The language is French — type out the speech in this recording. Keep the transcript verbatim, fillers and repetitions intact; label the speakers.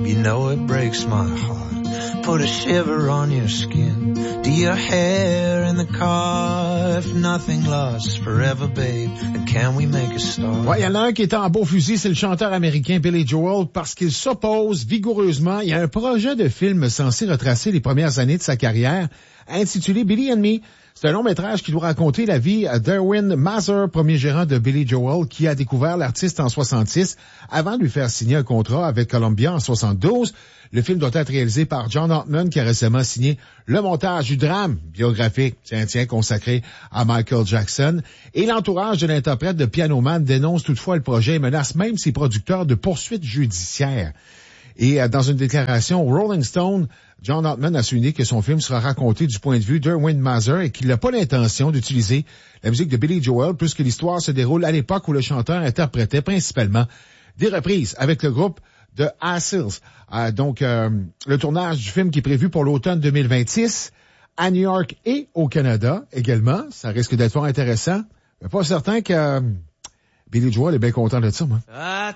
Speaker 1: You know it breaks my heart. Put a shiver on your skin. Do your hair in the car. If nothing lasts forever, babe, then can we make a start?
Speaker 2: Ouais, il y en a un qui est en beau fusil, c'est le chanteur américain Billy Joel, parce qu'il s'oppose vigoureusement. Il y a un projet de film censé retracer les premières années de sa carrière, intitulé Billy and Me. C'est un long métrage qui doit raconter la vie d'Erwin Mazer, premier gérant de Billy Joel, qui a découvert l'artiste en soixante-six avant de lui faire signer un contrat avec Columbia en soixante-douze. Le film doit être réalisé par John Ottman, qui a récemment signé le montage du drame biographique, tiens, tiens, consacré à Michael Jackson. Et l'entourage de l'interprète de Piano Man dénonce toutefois le projet et menace même ses producteurs de poursuites judiciaires. Et euh, dans une déclaration au Rolling Stone, John Ottman a souligné que son film sera raconté du point de vue d'Erwin Mazer et qu'il n'a pas l'intention d'utiliser la musique de Billy Joel, puisque l'histoire se déroule à l'époque où le chanteur interprétait principalement des reprises avec le groupe de Acids. Euh, donc, euh, le tournage du film qui est prévu pour l'automne deux mille vingt-six à New York et au Canada également. Ça risque d'être fort intéressant. Mais pas certain que euh, Billy Joel est bien content de ça, moi.